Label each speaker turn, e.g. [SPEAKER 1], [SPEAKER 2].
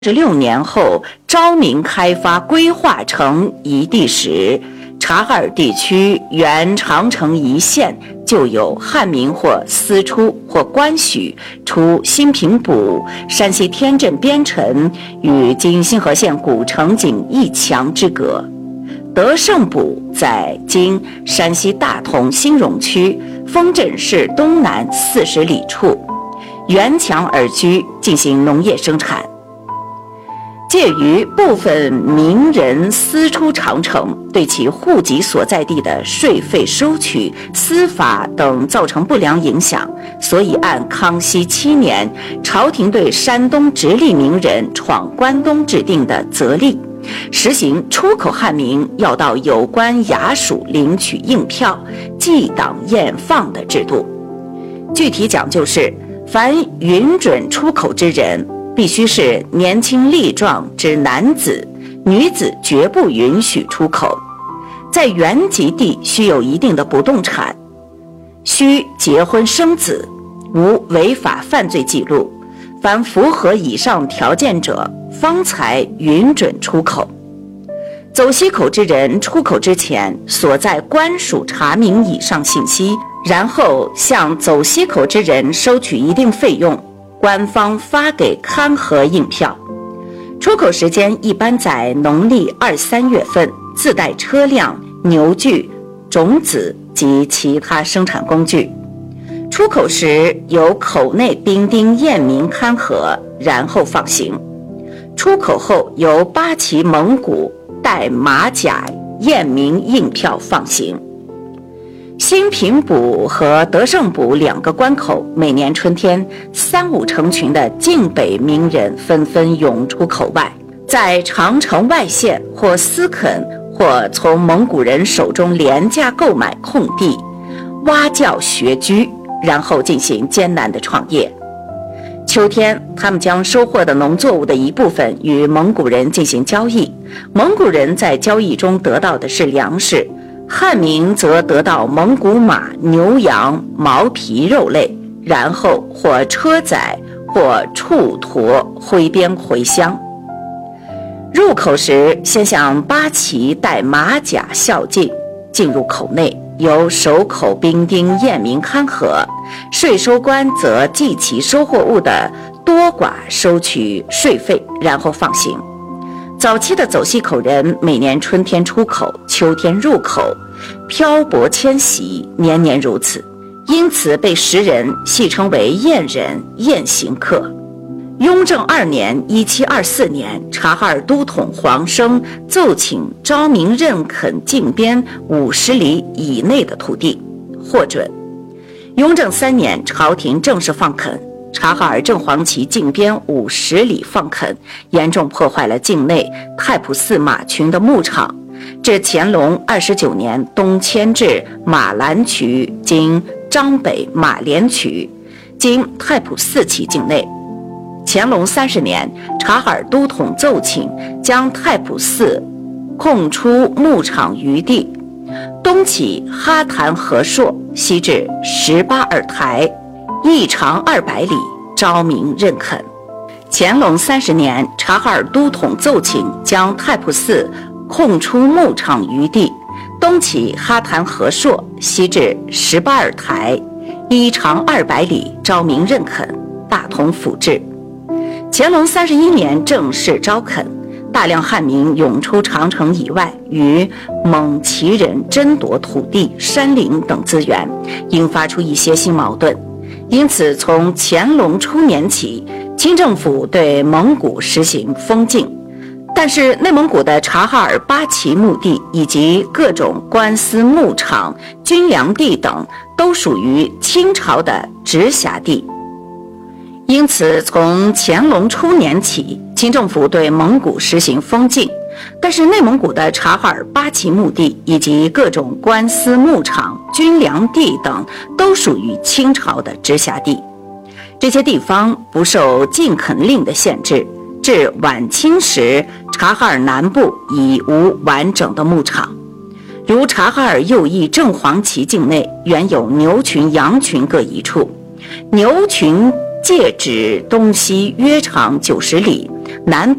[SPEAKER 1] 6年后，昭明开发规划成一地时，察哈尔地区原长城一线就有汉民或私出或官许出新平卜、山西天镇边城与今新河县古城仅1墙之隔。德胜卜在今山西大同新荣区丰镇市东南40里处，沿墙而居，进行农业生产。介于部分名人私出长城，对其户籍所在地的税费收取、司法等造成不良影响，所以按康熙7年朝廷对山东直隶名人闯关东制定的则例，实行出口汉民要到有关衙署领取印票，记档验放的制度。具体讲究是，凡允准出口之人，必须是年轻力壮之男子，女子绝不允许出口。在原籍地须有一定的不动产，须结婚生子，无违法犯罪记录，凡符合以上条件者，方才允准出口。走西口之人出口之前，所在官署查明以上信息，然后向走西口之人收取一定费用，官方发给勘核印票。出口时间一般在农历2、3月份，自带车辆、牛具、种子及其他生产工具。出口时由口内兵丁验明勘核，然后放行。出口后由8旗蒙古带马甲验明印票放行。新平卜和德胜卜2个关口，每年春天3、5成群的晋北名人纷纷涌出口外，在长城外县或私垦或从蒙古人手中廉价购买空地，挖教学居，然后进行艰难的创业。秋天，他们将收获的农作物的一部分与蒙古人进行交易，蒙古人在交易中得到的是粮食，汉民则得到蒙古马、牛羊、毛皮肉类，然后或车载或畜驮挥鞭回乡。入口时，先向8旗带马甲孝敬，进入口内，由守口兵丁验明勘核，税收官则计其收获物的多寡，收取税费，然后放行。早期的走西口人每年春天出口，秋天入口，漂泊迁徙，年年如此，因此被时人戏称为燕人、燕行客。雍正2年1724年，察哈尔都统黄生奏请昭明认垦境边50里以内的土地，获准。雍正3年，朝廷正式放垦，察哈尔正黄旗境边50里放垦，严重破坏了境内太仆寺马群的牧场，至乾隆29年东迁至马兰渠（今张北马连渠），经太仆寺旗境内。乾隆30年，察哈尔都统奏请将太仆寺空出牧场余地，东起哈坛河朔，西至18尔台，一长200里，昭明认垦。乾隆30年，察哈尔都统奏请将太仆寺空出牧场余地，东起哈坛河朔，西至18尔台，一长200里，昭明认垦，大同府治。乾隆31年正式招垦，大量汉民涌出长城以外，与蒙旗人争夺土地、山林等资源，引发出一些新矛盾。因此，从乾隆初年起，清政府对蒙古实行封禁，但是内蒙古的察哈尔8旗墓地以及各种官司牧场、军粮地等都属于清朝的直辖地。因此，从乾隆初年起，清政府对蒙古实行封禁，但是内蒙古的察哈尔8旗墓地以及各种官司牧场、军粮地等都属于清朝的直辖地。这些地方不受禁垦令的限制，至晚清时，察哈尔南部已无完整的牧场。如察哈尔右翼正黄旗境内原有牛群、羊群各一处，牛群界指东西约长90里， 南